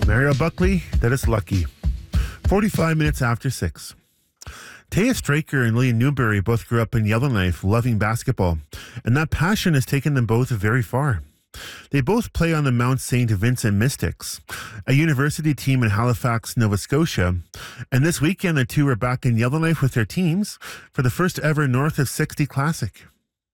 Mario Buckley, that is lucky. 45 minutes after 6. Taya Straker and Lillian Newberry both grew up in Yellowknife, loving basketball, and that passion has taken them both very far. They both play on the Mount St. Vincent Mystics, a university team in Halifax, Nova Scotia, and this weekend the two are back in Yellowknife with their teams for the first ever North of 60 Classic.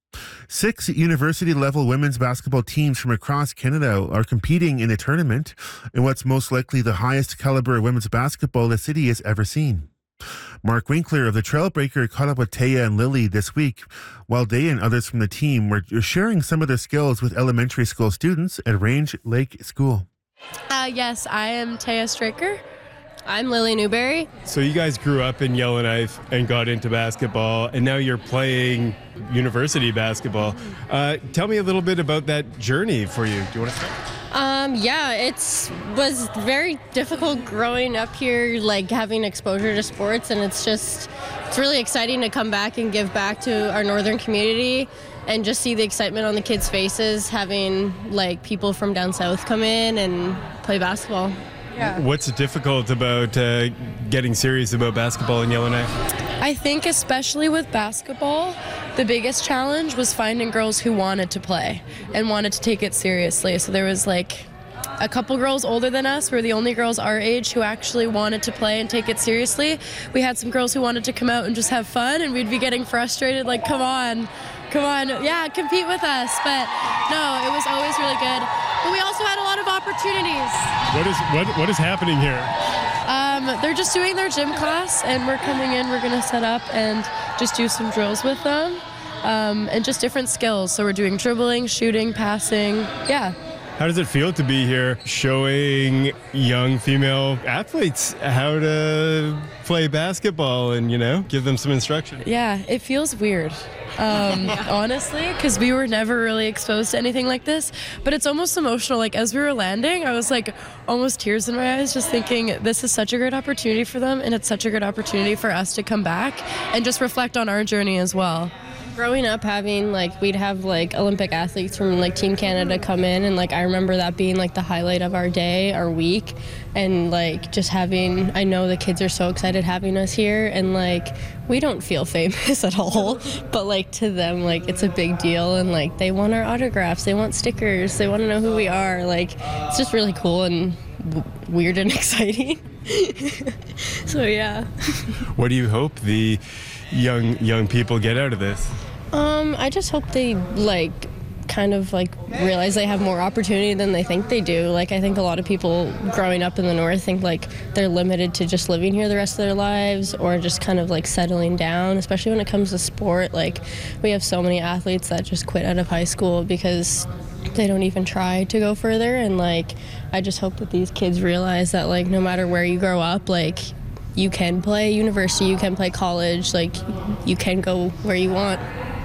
6 university-level women's basketball teams from across Canada are competing in a tournament in what's most likely the highest caliber of women's basketball the city has ever seen. Mark Winkler of the Trailbreaker caught up with Taya and Lily this week, while they and others from the team were sharing some of their skills with elementary school students at Range Lake School. Yes, I am Taya Straker. I'm Lily Newberry. So you guys grew up in Yellowknife and got into basketball, and now you're playing university basketball. Tell me a little bit about that journey for you. Do you want to start? Yeah, it was very difficult growing up here, like having exposure to sports, and it's really exciting to come back and give back to our northern community and just see the excitement on the kids' faces, having like people from down south come in and play basketball. Yeah. What's difficult about getting serious about basketball in Yellowknife? I think especially with basketball, the biggest challenge was finding girls who wanted to play and wanted to take it seriously. So there was like a couple girls older than us. We were the only girls our age who actually wanted to play and take it seriously. We had some girls who wanted to come out and just have fun, and we'd be getting frustrated like, come on, yeah, compete with us. But no, it was always really good. But we also had a lot of opportunities. What is happening here? They're just doing their gym class, and we're coming in. We're going to set up and just do some drills with them, and just different skills. So we're doing dribbling, shooting, passing. Yeah. How does it feel to be here showing young female athletes how to play basketball and, give them some instruction? Yeah, it feels weird. Honestly, because we were never really exposed to anything like this, but it's almost emotional. Like as we were landing, I was like almost tears in my eyes just thinking this is such a great opportunity for them, and it's such a good opportunity for us to come back and just reflect on our journey as well. Growing up we'd have Olympic athletes from Team Canada come in, and I remember that being the highlight of our day, our week, and just I know the kids are so excited having us here, and we don't feel famous at all, but to them it's a big deal, and they want our autographs, they want stickers, they want to know who we are. It's just really cool and weird and exciting. So yeah. What do you hope the young people get out of this? I just hope they realize they have more opportunity than they think they do. I think a lot of people growing up in the north think they're limited to just living here the rest of their lives, or just settling down, especially when it comes to sport. We have so many athletes that just quit out of high school because they don't even try to go further, and I just hope that these kids realize that no matter where you grow up, you can play university, you can play college, you can go where you want.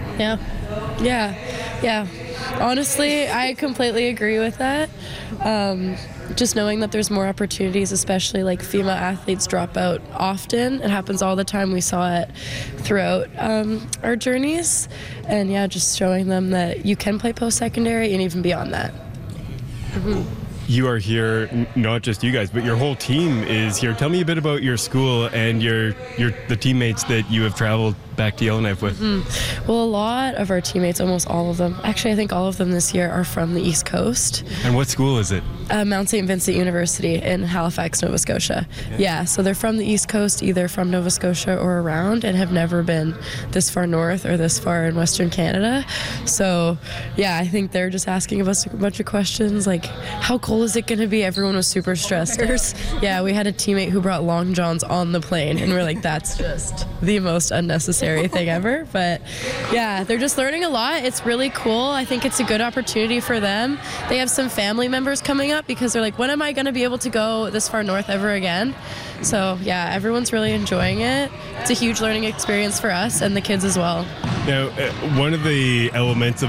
Yeah. Honestly, I completely agree with that. Just knowing that there's more opportunities, especially female athletes drop out often. It happens all the time. We saw it throughout our journeys. And yeah, just showing them that you can play post-secondary and even beyond that. Mm-hmm. You are here, not just you guys, but your whole team is here. Tell me a bit about your school and the teammates that you have traveled back to Yellowknife with. Mm-hmm. Well, a lot of our teammates, almost all of them, actually I think all of them this year are from the East Coast. And what school is it? Mount St. Vincent University in Halifax, Nova Scotia. Yeah, so they're from the East Coast, either from Nova Scotia or around, and have never been this far north or this far in Western Canada. So yeah, I think they're just asking us a bunch of questions how cold is it going to be? Everyone was super stressed. Yeah, we had a teammate who brought long johns on the plane, and we're that's just the most unnecessary thing ever. But yeah, they're just learning a lot. It's really cool. I think it's a good opportunity for them. They have some family members coming up because they're when am I going to be able to go this far north ever again? So yeah, everyone's really enjoying it. It's a huge learning experience for us and the kids as well. Now, one of the elements of